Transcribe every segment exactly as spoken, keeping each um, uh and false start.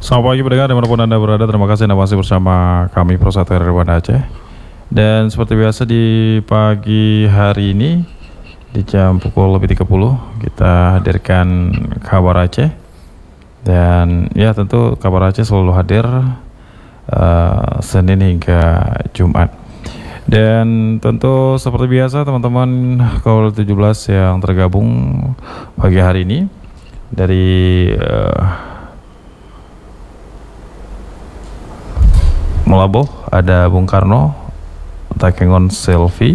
Selamat pagi pendengar dimanapun Anda berada, terima kasih Anda masih bersama kami Pro satu R R Banda Aceh. Dan seperti biasa di pagi hari ini di jam pukul lebih tiga puluh kita hadirkan kabar Aceh. Dan ya tentu kabar Aceh selalu hadir uh, Senin hingga Jumat. Dan tentu seperti biasa teman-teman Kaul tujuh belas yang tergabung pagi hari ini dari uh, Melaboh ada Bung Karno, Takengon Selfie,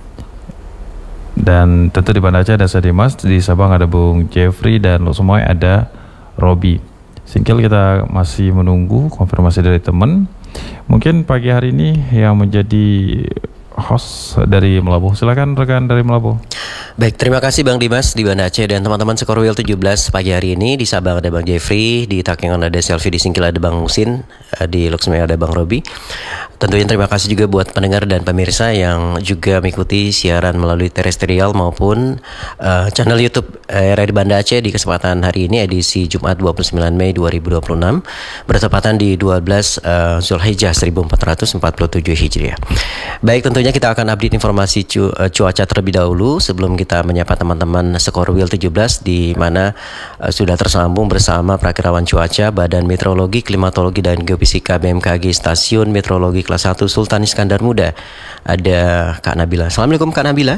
dan tentu di Banda Aceh ada saya Dimas, di Sabang ada Bung Jeffrey, dan lo semua ada Robi. Singkil kita masih menunggu konfirmasi dari teman. Mungkin pagi hari ini yang menjadi host dari Melaboh, silakan rekan dari Melaboh. Baik, terima kasih Bang Dimas di Banda Aceh dan teman-teman Skorwil tujuh belas pagi hari ini. Di Sabang ada Bang Jeffrey, di Takengon ada Selfie, di Singkil ada Bang Musin, di Luxembourg ada Bang Robi. Tentunya terima kasih juga buat pendengar dan pemirsa yang juga mengikuti siaran melalui terestrial maupun uh, channel YouTube uh, R R Banda Aceh di kesempatan hari ini edisi Jumat dua puluh sembilan Mei dua ribu dua puluh enam bertepatan di dua belas uh, Zulhijjah seribu empat ratus empat puluh tujuh Hijriah. Baik, tentunya kita akan update informasi cu- uh, cuaca terlebih dahulu sebelum kita menyapa teman-teman Skorwil tujuh belas di mana uh, sudah tersambung bersama Prakirawan Cuaca Badan Meteorologi, Klimatologi dan Geofisika B M K G Stasiun Meteorologi Kelas satu Sultan Iskandar Muda. Ada Kak Nabila. Assalamualaikum Kak Nabila.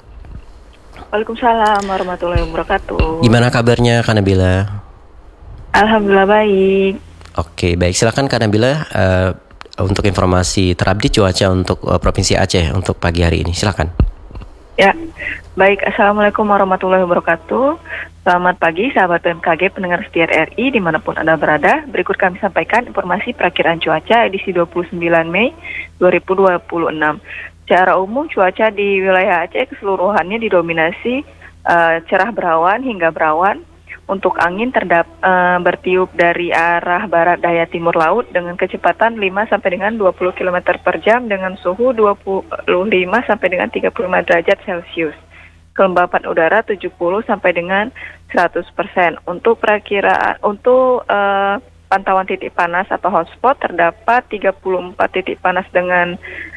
Waalaikumsalam warahmatullahi wabarakatuh. Gimana kabarnya Kak Nabila? Alhamdulillah baik. Oke, baik. Silakan Kak Nabila uh, untuk informasi terupdate cuaca untuk uh, Provinsi Aceh untuk pagi hari ini. Silakan. Ya, baik. Assalamualaikum warahmatullahi wabarakatuh. Selamat pagi sahabat B M K G pendengar setia R R I dimanapun Anda berada. Berikut kami sampaikan informasi perakiraan cuaca edisi dua puluh sembilan Mei dua ribu dua puluh enam. Secara umum cuaca di wilayah Aceh keseluruhannya didominasi uh, cerah berawan hingga berawan. Untuk angin terdap uh, bertiup dari arah barat daya timur laut dengan kecepatan lima sampai dengan dua puluh kilometer per jam dengan suhu dua puluh lima sampai dengan tiga puluh lima derajat Celcius. Kelembapan udara tujuh puluh sampai dengan seratus persen. Untuk perakiraan untuk uh, pantauan titik panas atau hotspot terdapat tiga puluh empat titik panas dengan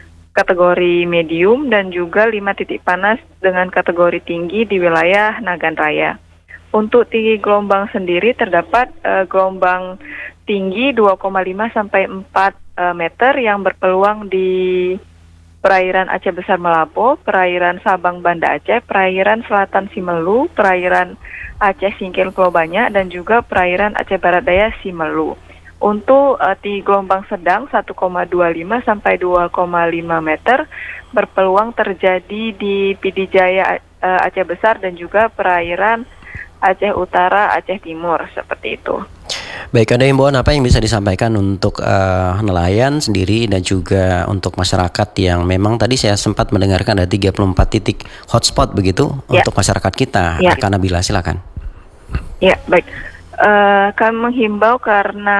kategori medium dan juga lima titik panas dengan kategori tinggi di wilayah Nagan Raya. Untuk tinggi gelombang sendiri terdapat uh, gelombang tinggi dua koma lima sampai empat uh, meter yang berpeluang di perairan Aceh Besar Melaboh, perairan Sabang Banda Aceh, perairan Selatan Simelu, perairan Aceh Singkil Pulau Banyak, dan juga perairan Aceh Barat Daya Simelu. Untuk uh, di gelombang sedang satu koma dua lima sampai dua koma lima meter berpeluang terjadi di Pidijaya uh, Aceh Besar dan juga perairan Aceh Utara, Aceh Timur, seperti itu. Baik, ada himbauan apa yang bisa disampaikan untuk uh, nelayan sendiri dan juga untuk masyarakat yang memang tadi saya sempat mendengarkan ada tiga puluh empat titik hotspot begitu ya, untuk masyarakat kita. Ya. Kak Nabila, silakan. Ya, baik. Uh, kami menghimbau karena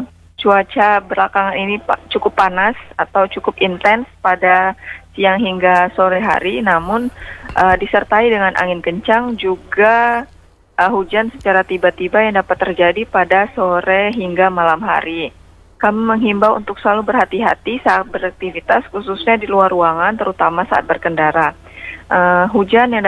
cuaca belakangan ini cukup panas atau cukup intens pada siang hingga sore hari, namun uh, disertai dengan angin kencang juga Uh, hujan secara tiba-tiba yang dapat terjadi pada sore hingga malam hari. Kami menghimbau untuk selalu berhati-hati saat beraktivitas, khususnya di luar ruangan, terutama saat berkendara. Uh, hujan yang